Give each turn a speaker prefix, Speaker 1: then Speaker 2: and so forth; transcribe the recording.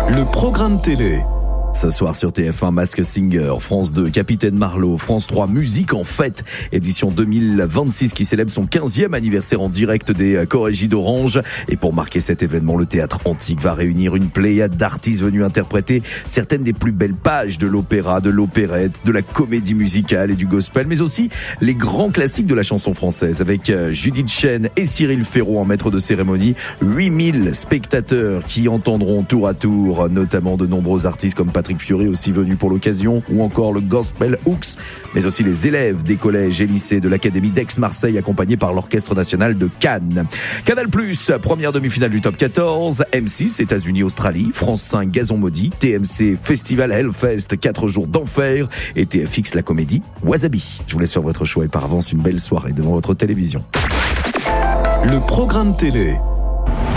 Speaker 1: Le programme télé. Ce soir sur TF1, Masked Singer, France 2, Capitaine Marlowe, France 3, Musique en fête, édition 2026 qui célèbre son 15e anniversaire en direct des Corrégies d'Orange. Et pour marquer cet événement, le Théâtre Antique va réunir une pléiade d'artistes venus interpréter certaines des plus belles pages de l'opéra, de l'opérette, de la comédie musicale et du gospel, mais aussi les grands classiques de la chanson française avec Judith Chêne et Cyril Ferraud en maître de cérémonie. 8000 spectateurs qui entendront tour à tour notamment de nombreux artistes comme Patrick Fiori aussi venu pour l'occasion, ou encore le Gospel Hooks, mais aussi les élèves des collèges et lycées de l'Académie d'Aix-Marseille accompagnés par l'Orchestre National de Cannes. Canal+, première demi-finale du Top 14, M6, États-Unis, Australie, France 5, Gazon Maudit, TMC, Festival Hellfest, 4 jours d'enfer, et TFX, la comédie Wasabi. Je vous laisse faire votre choix et par avance une belle soirée devant votre télévision.
Speaker 2: Le programme télé.